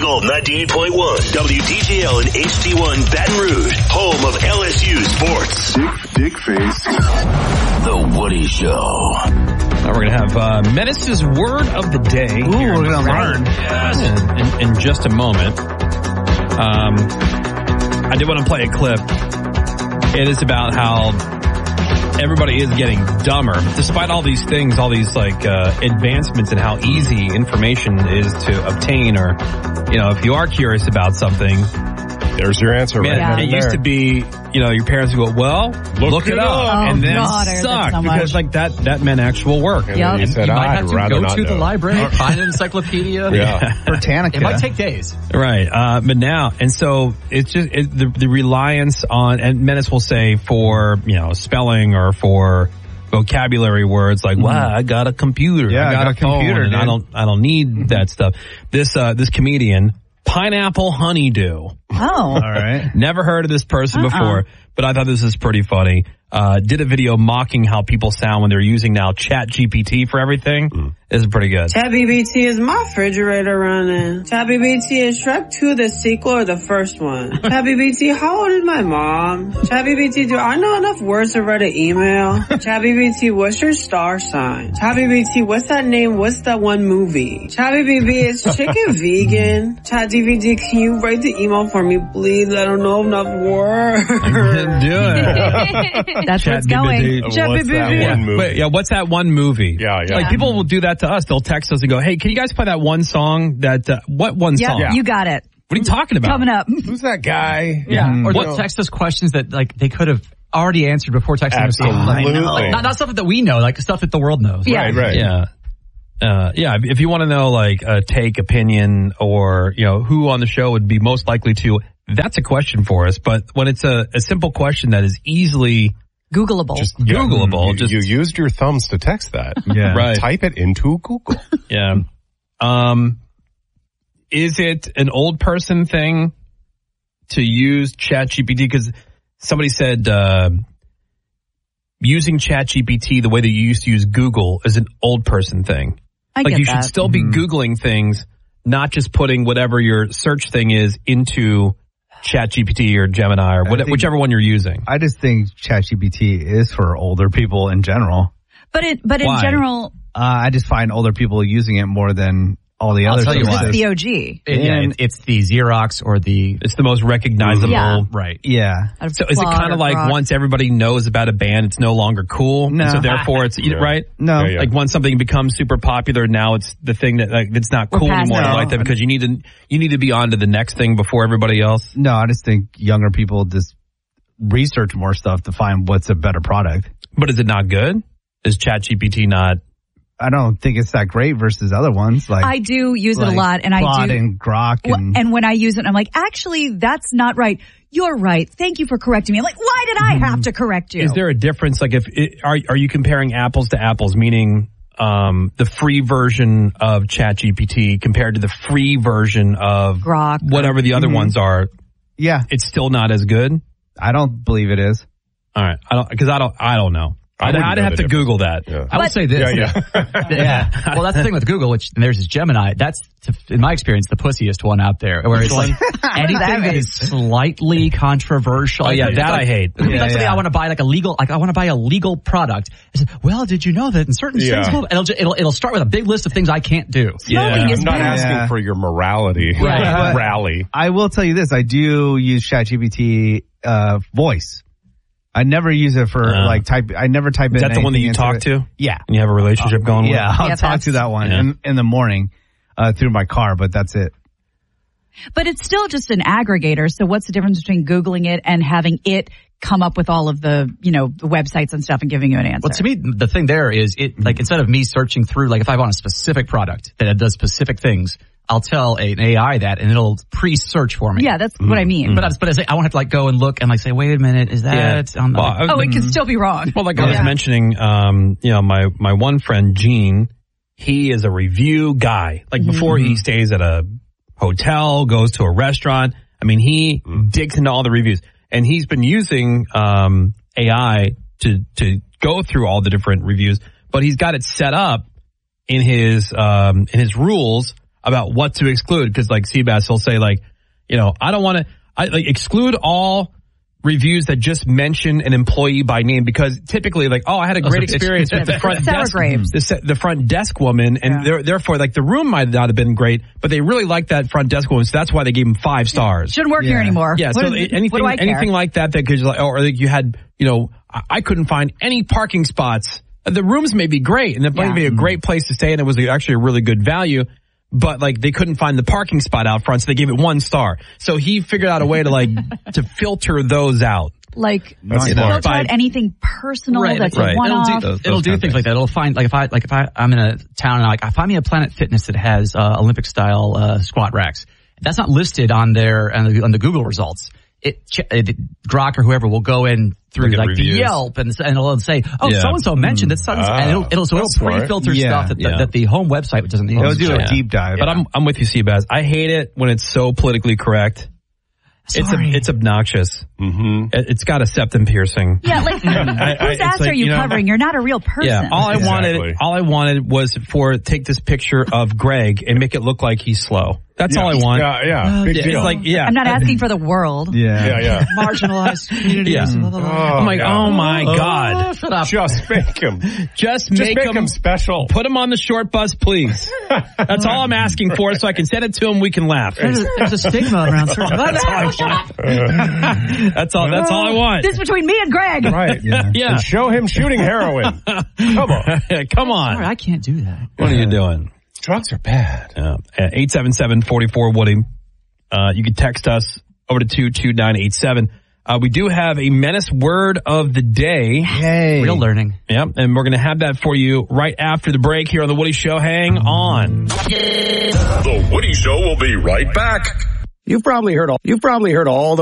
Eagle 98.1, WDJL and HD1 Baton Rouge, home of LSU sports. Dick face. The Woody Show. We're going to have Menace's word of the day. Ooh, we're going to learn. Yes, in just a moment. I did want to play a clip. It is about how everybody is getting dumber. Despite all these things, all these advancements in how easy information is to obtain, or, if you are curious about something, there's your answer right now. It used to be, your parents would go, well, look it up. And then suck, because that meant actual work. And then you said, you might have to go to the library, find an encyclopedia. Britannica. It might take days. Right. But now, and so it's just the reliance on, and Menace will say for, spelling or for vocabulary words like, wow, I got a computer. Yeah, I got a computer. And I don't need that stuff. This comedian, Pineapple Honeydew. Oh. All right. Never heard of this person before, but I thought this was pretty funny. Did a video mocking how people sound when they're using now ChatGPT for everything. This is pretty good. ChatGPT is my refrigerator running. ChatGPT is Shrek 2 the sequel or the first one? ChatGPT, how old is my mom? ChatGPT, do I know enough words to write an email? ChatGPT, what's your star sign? ChatGPT, what's that name? What's that one movie? ChatGPT, is chicken vegan? ChatGPT, can you write the email for me, please? I don't know enough words. Do it. That's what's going. What's that one movie? Wait, what's that one movie? Yeah. Like, people will do that to us. They'll text us and go, hey, can you guys play that one song? What one song? You got it. What are you talking about? Coming up. Who's that guy? Yeah. Or they'll text us questions that they could have already answered before texting us. Absolutely. Not stuff that we know, like stuff that the world knows. Yeah. Right. Yeah. If you want to know, a take, opinion, or, who on the show would be most likely to, that's a question for us. But when it's a simple question that is easily Googleable. Googleable. You used your thumbs to text that. Yeah. Right. Type it into Google. Yeah. Is it an old person thing to use ChatGPT? Because somebody said using ChatGPT the way that you used to use Google is an old person thing. I get you that. should still be Googling things, not just putting whatever your search thing is into ChatGPT or Gemini or whichever one you're using. I just think ChatGPT is for older people in general. But in Why? general, I just find older people using it more than all the others. tell you it's what. the OG. It's the Xerox or the... It's the most recognizable. Yeah. Right. Yeah. So is it kind of like once everybody knows about a band, it's no longer cool? No. So therefore it's, right? No. Yeah. Like once something becomes super popular, now it's the thing that it's not cool past anymore to that. like that because you need to be on to the next thing before everybody else. No, I just think younger people just research more stuff to find what's a better product. But is it not good? Is ChatGPT not? I don't think it's that great versus other ones. Like I do use it a like lot, and Claude I do. and Grok And when I use it, I'm like, actually, that's not right. You're right. Thank you for correcting me. I'm like, why did I have to correct you? Is there a difference? Like, are you comparing apples to apples? Meaning, the free version of ChatGPT compared to the free version of Grok, whatever the other ones are. Yeah, It's still not as good. I don't believe it is. All right, I don't know. I'd have to Google that. Yeah. I would say this. Yeah. Well, that's the thing with Google, which theirs is Gemini. That's, in my experience, the pussiest one out there. Where it's like anything that is slightly controversial. Oh yeah, that I hate. I want to buy I want to buy a legal product. I said, well, did you know that in certain states, it'll start with a big list of things I can't do. Smoking is I'm not bad. asking for your morality rally. I will tell you this. I do use ChatGPT voice. I never use it for type. I never type in. Is that the one that you talk to? Yeah. And you have a relationship going with? Yeah, I'll talk to that one in the morning through my car, but that's it. But it's still just an aggregator. So what's the difference between Googling it and having it come up with all of the, the websites and stuff and giving you an answer? Well, to me, the thing there is instead of me searching through, if I want a specific product that does specific things, I'll tell an AI that, and it'll pre-search for me. Yeah, that's what I mean. But I won't have to go and look and say, wait a minute, is that? On the it can still be wrong. Well, I was mentioning, my one friend Gene, he is a review guy. Before he stays at a hotel, goes to a restaurant. I mean, he digs into all the reviews, and he's been using AI to go through all the different reviews. But he's got it set up in his rules about what to exclude. Cause like Seabass will say like, I don't want to, exclude all reviews that just mention an employee by name, because typically like, I had a great experience with the front desk, the front desk woman, and therefore like the room might not have been great, but they really liked that front desk woman, so that's why they gave him 5 stars. Shouldn't work here anymore. Yeah, anything like that could like, or like you had, I couldn't find any parking spots. The rooms may be great, and it might be a great place to stay, and it was actually a really good value. But like they couldn't find the parking spot out front, so they gave it 1 star. So he figured out a way to like to filter those out. Like filter out anything personal that's a one-off. It'll do things like that. It'll find if I'm in a town and I find me a Planet Fitness that has Olympic style squat racks. That's not listed on on the Google results. Grok or whoever will go in through like the Yelp and it'll say, so and so mentioned that, and it'll pre-filter stuff that the home website doesn't need. It'll do a deep dive. But I'm with you, Seabass. I hate it when it's so politically correct. It's obnoxious. Mm-hmm. It's got a septum piercing. Yeah, like whose ass are you covering? You're not a real person. Yeah, all I wanted was take this picture of Greg and make it look like he's slow. That's all I want. Yeah, big deal. It's like, I'm not asking for the world. Yeah. Marginalized communities. Yeah. I'm like, oh my God. Shut up. Just make him. Just make him special. Put him on the short bus, please. That's all I'm asking for, so I can send it to him. We can laugh. There's a stigma around certain. That's all I want. This is between me and Greg. Right. Yeah. And show him shooting heroin. Come on. Come on. Sorry, I can't do that. What are you doing? Drugs are bad. 877-44-WOODY. You can text us over to 22987. We do have a Menace word of the day. Hey. Real learning. Yep, and we're going to have that for you right after the break here on The Woody Show. Hang on. The Woody Show will be right back. You've probably heard all the